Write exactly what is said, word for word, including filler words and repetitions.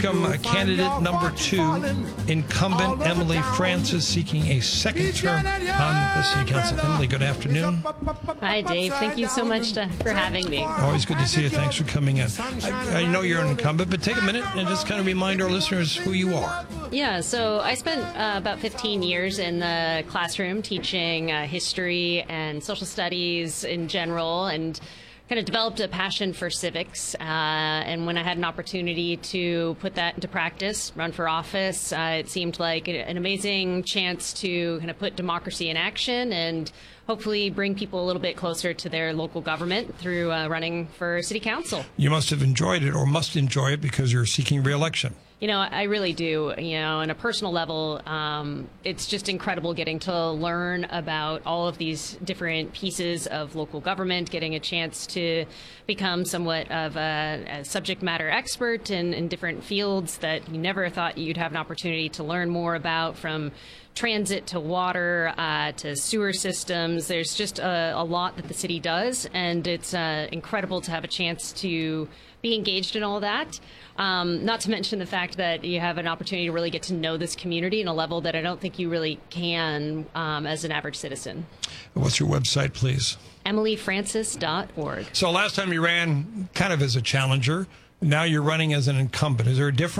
Welcome, uh, candidate number two, incumbent Emily Francis, seeking a second term on the City Council. Emily, good afternoon. Hi, Dave. Thank you so much to, for having me. Always good to see you. Thanks for coming in. I, I know you're an incumbent, but take a minute and just kind of remind our listeners who you are. Yeah, so I spent uh, about fifteen years in the classroom teaching uh, history and social studies in general, and kind of developed a passion for civics. Uh, and when I had an opportunity to put that into practice, run for office, uh, it seemed like an amazing chance to kind of put democracy in action and hopefully bring people a little bit closer to their local government through uh, running for city council. You must have enjoyed it, or must enjoy it, because you're seeking re-election. You know, I really do. You know, on a personal level, um, it's just incredible getting to learn about all of these different pieces of local government, getting a chance to become somewhat of a, a subject matter expert in, in different fields that you never thought you'd have an opportunity to learn more about, from transit to water uh, to sewer systems. There's just a, a lot that the city does, and it's uh, incredible to have a chance to be engaged in all that. Um, not to mention the fact that you have an opportunity to really get to know this community in a level that I don't think you really can um, as an average citizen. What's your website, please? emily francis dot org. So last time you ran kind of as a challenger. Now you're running as an incumbent. Is there a difference?